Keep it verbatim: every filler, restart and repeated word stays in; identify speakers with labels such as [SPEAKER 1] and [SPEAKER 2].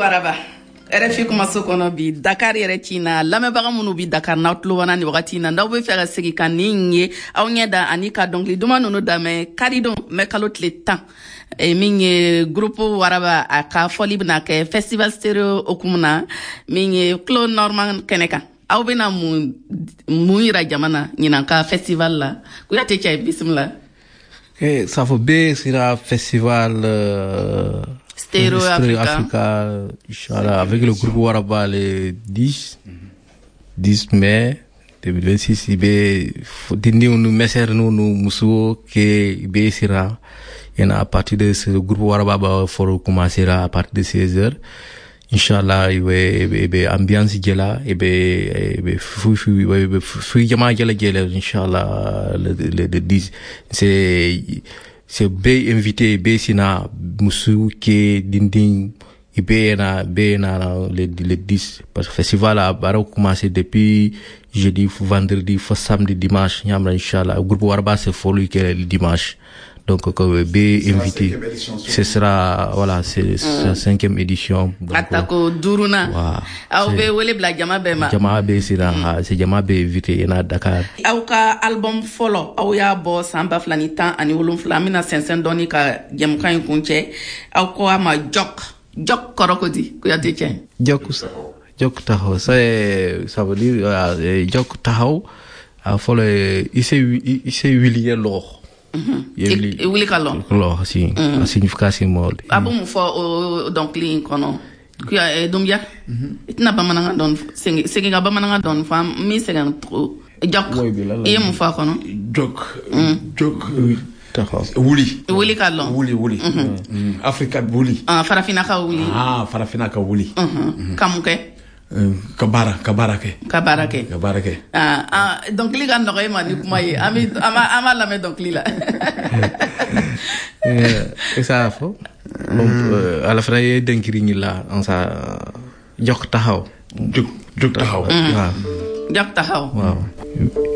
[SPEAKER 1] waraba Refi kuma so kono bi Dakar yɛrɛ tina lamɛnbaga minnu bi Dakar n'aw tulo b'an na nin wagati in na n'aw bɛ fɛ ka segin ka nin ye aw ɲɛda ani ka dɔnkili duman ninnu lamɛn karidon mɛ kalo tile tan e min ye groupe waraba a ka fɔli bɛna kɛ festival stereo okumu na min ye Clos Normand kɛnɛ kan aw bɛna mun mun yira jamana ɲinan ka festival la Kuyate cɛ bisimila.
[SPEAKER 2] Eh, ça faut bien sera festival euh,
[SPEAKER 1] Stereo Africa,
[SPEAKER 2] Africa Inch'Allah, avec le groupe Waraba le dix mai deux mille vingt-six. Il y a nous messer nous nous musuo que il sera et à partir de ce groupe Waraba for commencera à partir de seize heures. Inch'Allah, il y a ambiance gela et be fou fou fou jama gela gela Inch'Allah le le dix c'est c'est be invité be sina musu ke dinding ibe na be na le le dix parce que festival a bara commencé depuis jeudi vendredi samedi dimanche nyamra Inch'Allah groupe Waraba c'est folie que le dimanche. Donc, que B invité, ce sera, voilà, c'est la cinquième édition.
[SPEAKER 1] Atako Duruna. Aou be wele bla jama be ma.
[SPEAKER 2] Jama be sira, c'est jama be invité na Dakar.
[SPEAKER 1] Aou ka album follow, aou ya bo samba flanitan ani wolum flamina sensen doni ka jemka yunkunche. Aou ko ama jok, jok korokodi, Kuyate chen.
[SPEAKER 2] Jok, jok taho, ça, ça veut dire, jok taho, a follow, il s'est, il s'est huilé l'or.
[SPEAKER 1] Mm-hmm. Wili kalon.
[SPEAKER 2] Lo si, a signification mode.
[SPEAKER 1] Abu mu fo donc li kono. Kuya e dumbia. Itina ba mananga don sengi sengi ga ba mananga don fam mi sengan tro. Jok. E mu fo kono.
[SPEAKER 3] Jok. Jok.
[SPEAKER 2] Taxaw.
[SPEAKER 3] Wuli.
[SPEAKER 1] Wuli kalon.
[SPEAKER 3] Wuli wuli. Africa wuli.
[SPEAKER 1] Ah farafina ka wuli.
[SPEAKER 3] Ah farafina ka wuli.
[SPEAKER 1] Kamuke.
[SPEAKER 3] Kabara, kabarake.
[SPEAKER 1] Kabarake.
[SPEAKER 3] Kabarake.
[SPEAKER 1] Ah, ah, donc li gan noy mani kuma yi. Ami ama ama la me donc li la.
[SPEAKER 2] Eh, ça fo. Donc à la fin denkiri ni la on ça jok taxaw.
[SPEAKER 3] Jok jok taxaw.
[SPEAKER 1] Jok taxaw.
[SPEAKER 2] Waaw.